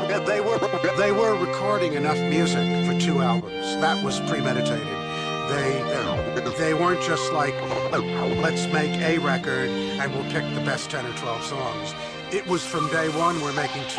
They were recording enough music for 2 albums. That was premeditated. They weren't just like, let's make a record and we'll pick the best 10 or 12 songs. It was from day one, we're making